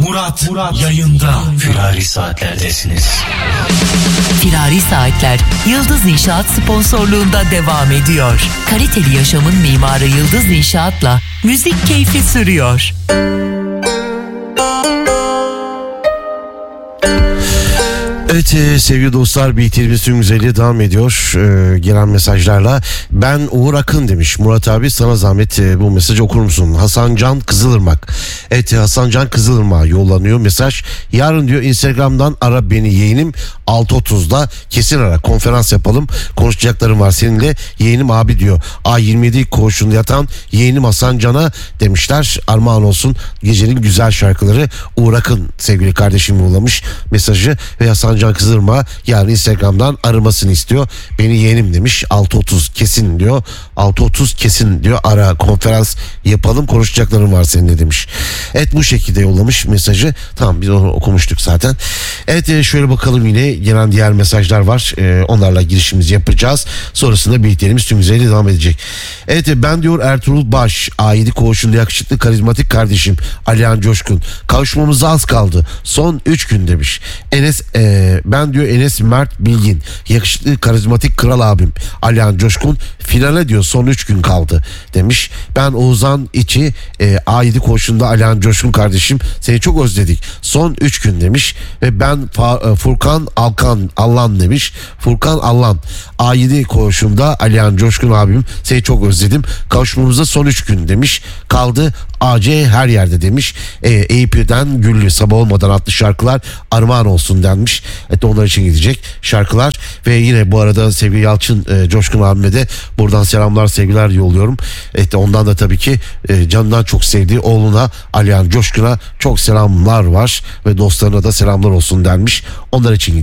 Murat yayında. Firari Saatler'desiniz. Firari Saatler Yıldız İnşaat sponsorluğunda devam ediyor. Kaliteli yaşamın mimarı Yıldız İnşaat'la müzik keyfi sürüyor. Evet sevgili dostlar, BTV tüm güzelliği devam ediyor gelen mesajlarla. Ben Uğur Akın demiş. Murat abi sana zahmet bu mesajı okur musun? Hasan Can Kızılırmak. Evet, Hasan Can Kızılırmak'a yollanıyor mesaj. Yarın diyor Instagram'dan ara beni, yeğenim 6.30'da kesin ara, konferans yapalım, konuşacaklarım var seninle yeğenim abi diyor. A27 koğuşunda yatan yeğenim Hasan Can'a demişler. Armağan olsun gecenin güzel şarkıları. Uğur Akın sevgili kardeşim yollamış mesajı ve Hasan Can Kızılırmak'a yarın Instagram'dan aramasını istiyor. Beni yeğenim demiş. 6.30 kesin diyor. 6.30 kesin diyor. Ara, konferans yapalım, konuşacaklarım var seninle demiş. Evet, bu şekilde yollamış mesajı. Tamam, biz onu okumuştuk zaten. Evet, şöyle bakalım, yine gelen diğer mesajlar var. Onlarla girişimizi yapacağız. Sonrasında birliklerimiz tüm güzelliği devam edecek. Evet, ben diyor Ertuğrul Baş, A7 koğuşunda yakışıklı karizmatik kardeşim Alihan Coşkun. Kavuşmamıza az kaldı. Son 3 gün demiş. Ben diyor Enes Mert Bilgin, yakışıklı karizmatik kral abim Alihan Coşkun, finale diyor son 3 gün kaldı demiş. Ben Oğuzhan İçi, A7 koğuşunda Alihan Coşkun kardeşim, seni çok özledik son 3 gün demiş. Ve ben Furkan Allan demiş. Furkan Allan, A7 koğuşunda Alihan Coşkun abim, seni çok özledim, kavuşmamıza son 3 gün demiş. Kaldı AC her yerde demiş. EYP'den Güllü Sabah Olmadan adlı şarkılar armağan olsun denmiş. Evet, onlar için gidecek şarkılar. Ve yine bu arada sevgili Yalçın Coşkun abime de buradan selamlar sevgiler yolluyorum. Evet, ondan da tabii ki canından çok sevdiği oğluna Alihan Coşkun'a çok selamlar var ve dostlarına da selamlar olsun denmiş. Onlar için